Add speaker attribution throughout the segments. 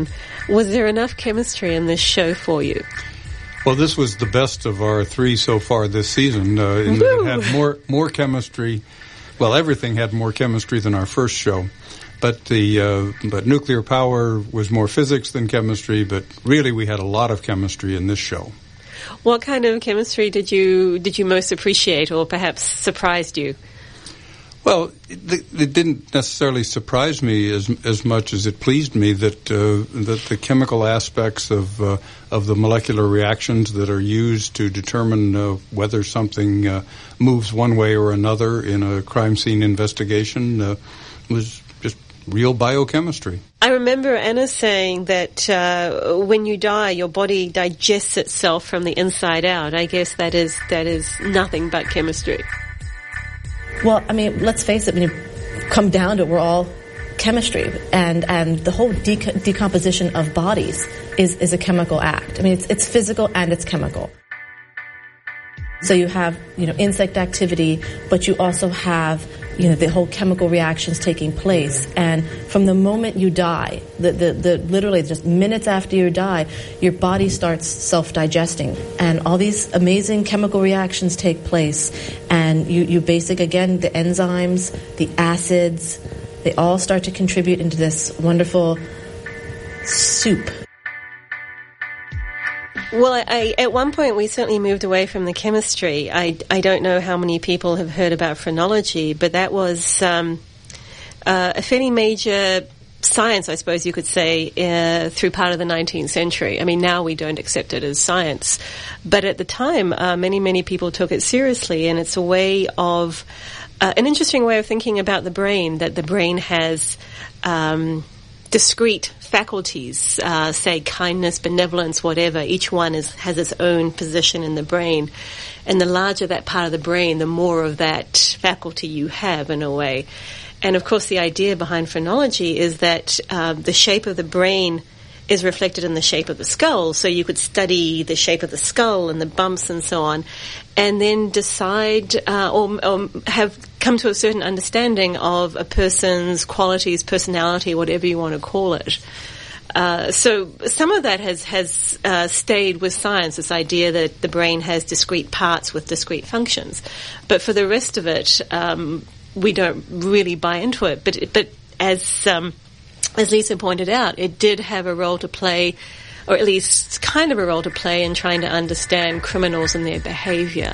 Speaker 1: Was there enough chemistry in this show for you?
Speaker 2: Well, this was the best of our three so far this season. It had more chemistry. Well, everything had more chemistry than our first show. But but nuclear power was more physics than chemistry. But really, we had a lot of chemistry in this show.
Speaker 1: What kind of chemistry did you most appreciate, or perhaps surprised you?
Speaker 2: Well, it didn't necessarily surprise me as much as it pleased me that the chemical aspects of the molecular reactions that are used to determine whether something moves one way or another in a crime scene investigation was just real biochemistry.
Speaker 1: I remember Anna saying that when you die, your body digests itself from the inside out. I guess that is nothing but chemistry.
Speaker 3: Well, I mean, let's face it, when you come down to it, we're all chemistry, and the whole decomposition of bodies is a chemical act. I mean, it's physical and it's chemical. So you have, insect activity, but you also have, the whole chemical reactions taking place. And from the moment you die, the literally just minutes after you die, your body starts self-digesting. And all these amazing chemical reactions take place. And you again, the enzymes, the acids, they all start to contribute into this wonderful soup.
Speaker 1: Well, at one point we certainly moved away from the chemistry. I don't know how many people have heard about phrenology, but that was a fairly major science, I suppose you could say, through part of the 19th century. I mean, now we don't accept it as science. But at the time, many people took it seriously, and it's a way of, an interesting way of thinking about the brain, that the brain has discrete faculties, say kindness, benevolence, whatever. Each one has its own position in the brain. And the larger that part of the brain, the more of that faculty you have, in a way. And of course, the idea behind phrenology is that the shape of the brain is reflected in the shape of the skull. So you could study the shape of the skull and the bumps and so on, and then decide or have come to a certain understanding of a person's qualities, personality, whatever you want to call it. So some of that has stayed with science, this idea that the brain has discrete parts with discrete functions. But for the rest of it, we don't really buy into it. But as Lisa pointed out, it did have a role to play, or at least kind of a role to play, in trying to understand criminals and their behavior.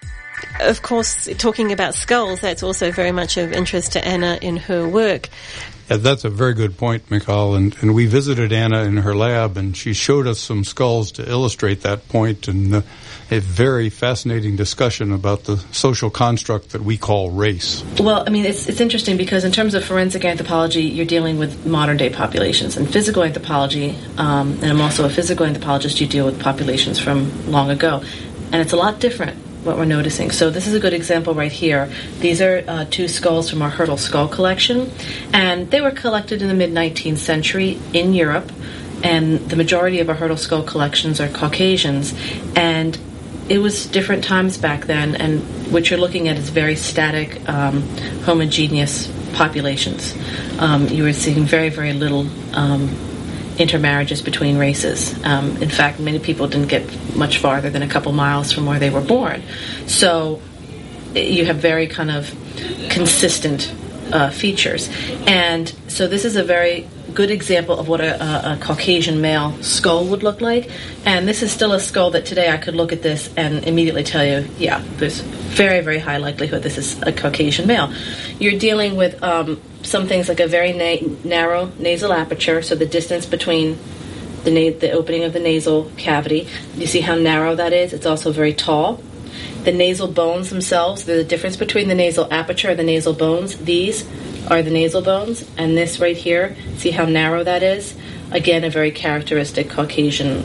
Speaker 1: Of course, talking about skulls, that's also very much of interest to Anna in her work.
Speaker 2: Yeah, that's a very good point, Michal. And we visited Anna in her lab, and she showed us some skulls to illustrate that point, and a very fascinating discussion about the social construct that we call race.
Speaker 3: Well, I mean, it's interesting because in terms of forensic anthropology, you're dealing with modern-day populations. And physical anthropology, and I'm also a physical anthropologist, you deal with populations from long ago. And it's a lot different, what we're noticing. So this is a good example right here. These are two skulls from our Hertel skull collection, and they were collected in the mid-19th century in Europe, and the majority of our Hertel skull collections are Caucasians, and it was different times back then, and what you're looking at is very static, homogeneous populations. You were seeing very, very little intermarriages between races. In fact, many people didn't get much farther than a couple miles from where they were born. So you have very kind of consistent features. And so this is a very good example of what a Caucasian male skull would look like. And this is still a skull that today I could look at this and immediately tell you, yeah, there's very, very high likelihood this is a Caucasian male. You're dealing with some things like a very narrow nasal aperture, so the distance between the opening of the nasal cavity. You see how narrow that is? It's also very tall. The nasal bones themselves, the difference between the nasal aperture and the nasal bones, these are the nasal bones, and this right here, see how narrow that is? Again, a very characteristic Caucasian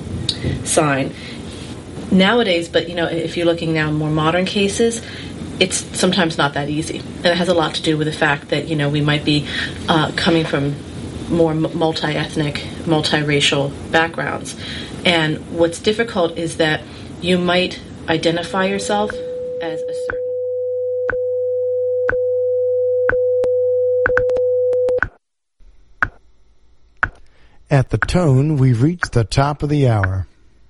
Speaker 3: sign. Nowadays, but if you're looking now in more modern cases, it's sometimes not that easy. And it has a lot to do with the fact that, we might be coming from more multi-ethnic, multiracial backgrounds. And what's difficult is that you might identify yourself as a certain...
Speaker 4: At the tone, we've reached the top of the hour.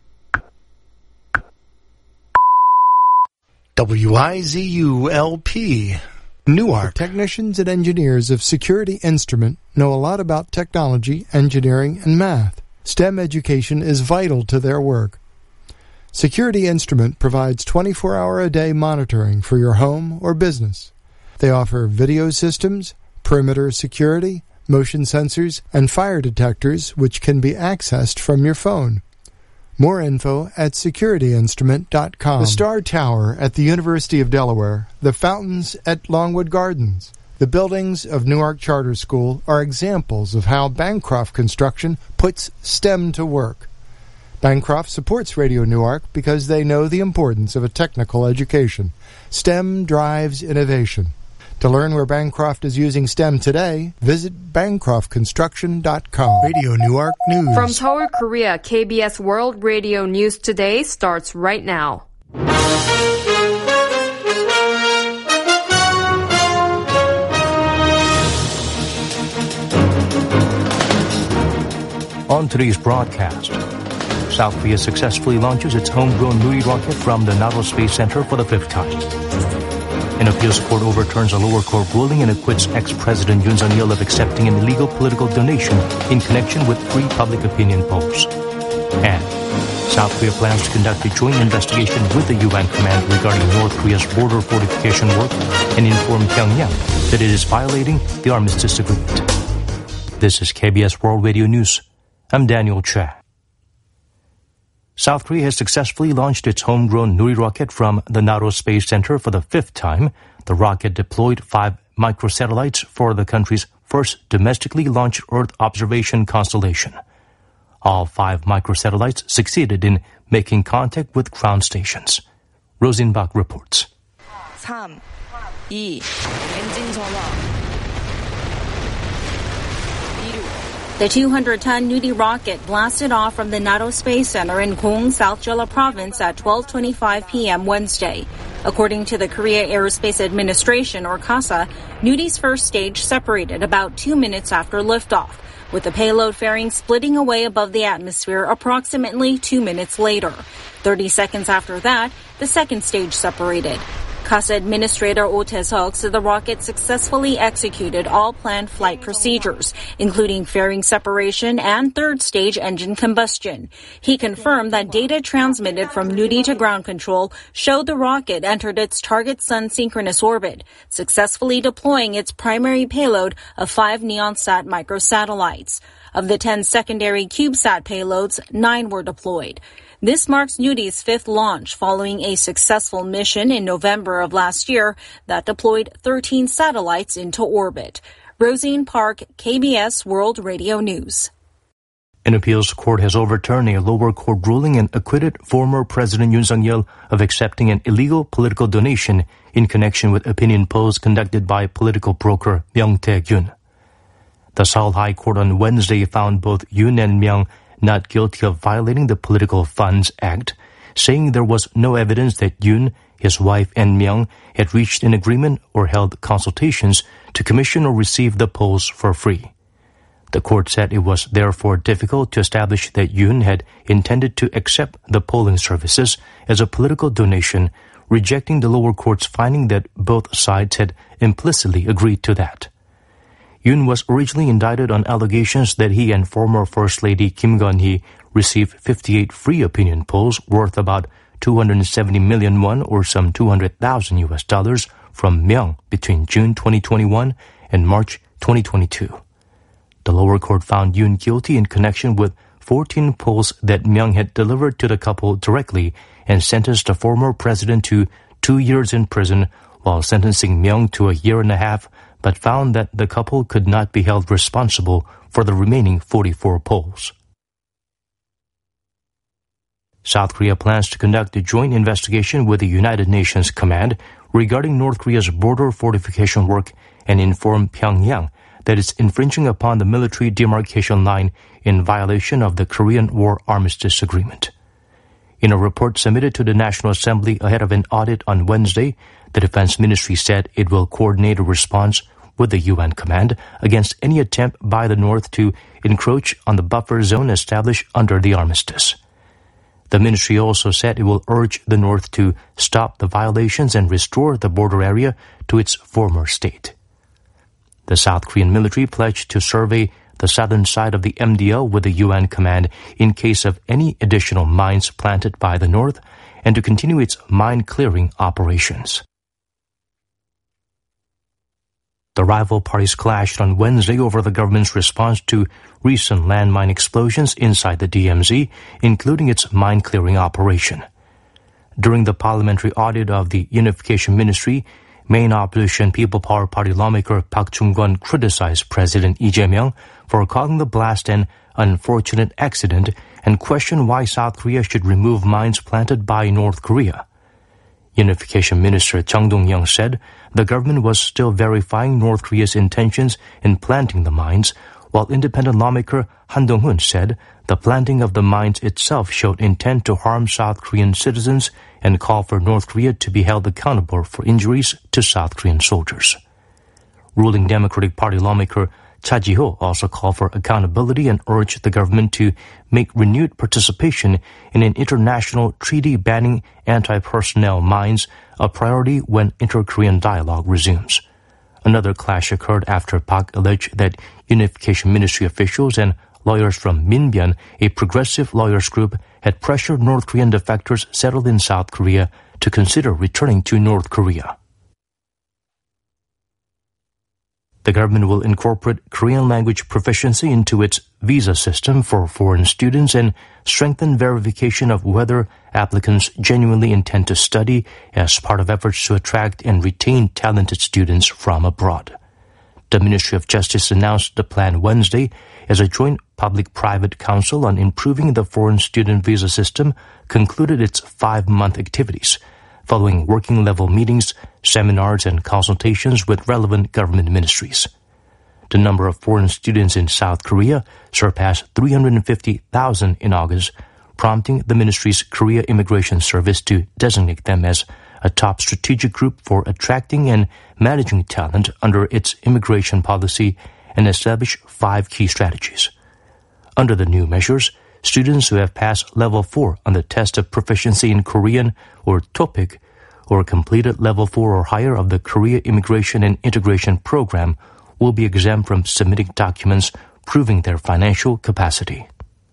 Speaker 4: WIZU-LP, Newark. The technicians and engineers of Security Instrument know a lot about technology, engineering, and math. STEM education is vital to their work. Security Instrument provides 24-hour-a-day monitoring for your home or business. They offer video systems, perimeter security, motion sensors, and fire detectors which can be accessed from your phone. More info at securityinstrument.com. The Star Tower at the University of Delaware, the fountains at Longwood Gardens, the buildings of Newark Charter School are examples of how Bancroft Construction puts STEM to work. Bancroft supports Radio Newark because they know the importance of a technical education. STEM drives innovation. To learn where Bancroft is using STEM today, visit BancroftConstruction.com. Radio Newark News.
Speaker 5: From Seoul, Korea, KBS World Radio News Today starts right now.
Speaker 6: On today's broadcast, South Korea successfully launches its homegrown Nuri rocket from the NATO Space Center for the 5th time. An appeals court overturns a lower court ruling and acquits ex-President Yoon Suk-yeol of accepting an illegal political donation in connection with free public opinion polls. And South Korea plans to conduct a joint investigation with the UN command regarding North Korea's border fortification work and inform Pyongyang that it is violating the armistice agreement. This is KBS World Radio News. I'm Daniel Cha. South Korea has successfully launched its homegrown Nuri rocket from the NATO Space Center for the 5th time. The rocket deployed 5 microsatellites for the country's first domestically launched Earth observation constellation. All 5 microsatellites succeeded in making contact with ground stations. Rosenbach reports.
Speaker 7: 3, 2, 엔진 전환.
Speaker 8: The 200-ton Nuri rocket blasted off from the NATO Space Center in Gong, South Jeolla Province at 12:25 p.m. Wednesday. According to the Korea Aerospace Administration, or KASA, Nuri's first stage separated about 2 minutes after liftoff, with the payload fairing splitting away above the atmosphere approximately 2 minutes later. 30 seconds after that, the second stage separated. KASA Administrator Oh Tae-seok said the rocket successfully executed all planned flight procedures, including fairing separation and third-stage engine combustion. He confirmed that data transmitted from Nuri to ground control showed the rocket entered its target sun synchronous orbit, successfully deploying its primary payload of 5 Neonsat microsatellites. Of the 10 secondary CubeSat payloads, 9 were deployed. This marks Nuri's 5th launch following a successful mission in November of last year that deployed 13 satellites into orbit. Rosine Park, KBS World Radio News.
Speaker 6: An appeals court has overturned a lower court ruling and acquitted former President Yoon Suk-yeol of accepting an illegal political donation in connection with opinion polls conducted by political broker Myung Tae-gyun. The Seoul High Court on Wednesday found both Yoon and Myung not guilty of violating the Political Funds Act, saying there was no evidence that Yoon, his wife, and Myung had reached an agreement or held consultations to commission or receive the polls for free. The court said it was therefore difficult to establish that Yoon had intended to accept the polling services as a political donation, rejecting the lower court's finding that both sides had implicitly agreed to that. Yoon was originally indicted on allegations that he and former First Lady Kim Gun-hee received 58 free opinion polls worth about 270 million won or some $200,000 from Myung between June 2021 and March 2022. The lower court found Yoon guilty in connection with 14 polls that Myung had delivered to the couple directly and sentenced the former president to 2 years in prison while sentencing Myung to a year and a half, but found that the couple could not be held responsible for the remaining 44 polls. South Korea plans to conduct a joint investigation with the United Nations Command regarding North Korea's border fortification work and inform Pyongyang that it's infringing upon the military demarcation line in violation of the Korean War Armistice Agreement. In a report submitted to the National Assembly ahead of an audit on Wednesday, the Defense Ministry said it will coordinate a response with the UN command against any attempt by the North to encroach on the buffer zone established under the armistice. The ministry also said it will urge the North to stop the violations and restore the border area to its former state. The South Korean military pledged to survey the southern side of the MDL with the UN command in case of any additional mines planted by the North and to continue its mine-clearing operations. The rival parties clashed on Wednesday over the government's response to recent landmine explosions inside the DMZ, including its mine-clearing operation. During the parliamentary audit of the Unification Ministry, main opposition People Power Party lawmaker Park Chung-kwon criticized President Lee Jae-myung for calling the blast an unfortunate accident and questioned why South Korea should remove mines planted by North Korea. Unification Minister Chung Dong-young said the government was still verifying North Korea's intentions in planting the mines, while independent lawmaker Han Dong-hun said the planting of the mines itself showed intent to harm South Korean citizens and called for North Korea to be held accountable for injuries to South Korean soldiers. Ruling Democratic Party lawmaker Cha Ji-ho also called for accountability and urged the government to make renewed participation in an international treaty banning anti-personnel mines a priority when inter-Korean dialogue resumes. Another clash occurred after Park alleged that Unification Ministry officials and lawyers from Minbyeon, a progressive lawyers group, had pressured North Korean defectors settled in South Korea to consider returning to North Korea. The government will incorporate Korean language proficiency into its visa system for foreign students and strengthen verification of whether applicants genuinely intend to study as part of efforts to attract and retain talented students from abroad. The Ministry of Justice announced the plan Wednesday as a joint public-private council on improving the foreign student visa system concluded its 5-month activities, following working-level meetings, seminars, and consultations with relevant government ministries. The number of foreign students in South Korea surpassed 350,000 in August, prompting the ministry's Korea Immigration Service to designate them as a top strategic group for attracting and managing talent under its immigration policy and establish 5 key strategies. Under the new measures, students who have passed Level 4 on the Test of Proficiency in Korean, or TOPIK, or completed Level 4 or higher of the Korea Immigration and Integration Program will be exempt from submitting documents proving their financial capacity.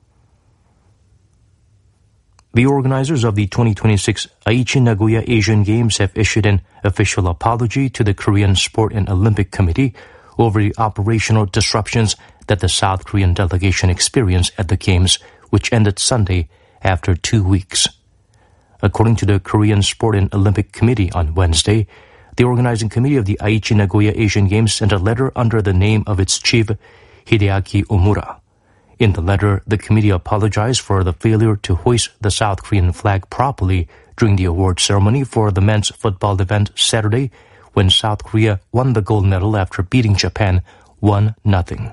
Speaker 6: The organizers of the 2026 Aichi Nagoya Asian Games have issued an official apology to the Korean Sport and Olympic Committee over the operational disruptions that the South Korean delegation experienced at the Games, which ended Sunday after 2 weeks. According to the Korean Sport and Olympic Committee on Wednesday, the organizing committee of the Aichi Nagoya Asian Games sent a letter under the name of its chief, Hideaki Omura. In the letter, the committee apologized for the failure to hoist the South Korean flag properly during the award ceremony for the men's football event Saturday, when South Korea won the gold medal after beating Japan 1-0.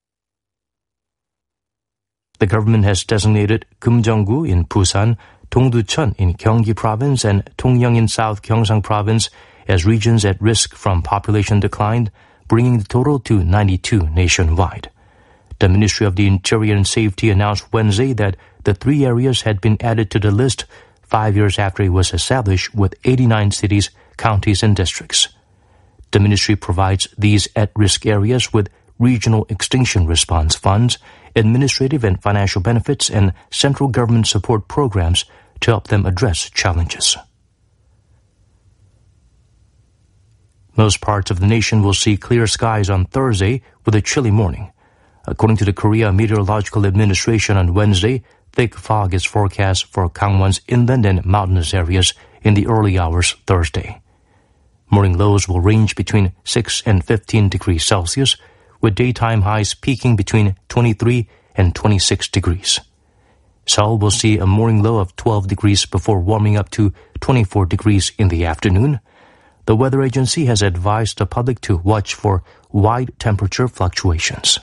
Speaker 6: The government has designated Geumjeonggu in Busan, Dongducheon in Gyeonggi Province, and Dongyang in South Gyeongsang Province as regions at risk from population decline, bringing the total to 92 nationwide. The Ministry of the Interior and Safety announced Wednesday that the 3 areas had been added to the list 5 years after it was established, with 89 cities, counties, and districts. The ministry provides these at-risk areas with regional extinction response funds, administrative and financial benefits, and central government support programs to help them address challenges. Most parts of the nation will see clear skies on Thursday with a chilly morning. According to the Korea Meteorological Administration on Wednesday, thick fog is forecast for Gangwon's inland and mountainous areas in the early hours Thursday. Morning lows will range between 6 and 15 degrees Celsius, with daytime highs peaking between 23 and 26 degrees. Seoul will see a morning low of 12 degrees before warming up to 24 degrees in the afternoon. The weather agency has advised the public to watch for wide temperature fluctuations.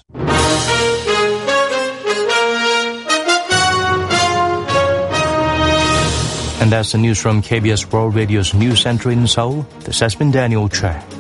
Speaker 6: And that's the news from KBS World Radio's News Center in Seoul. This has been Daniel Choi.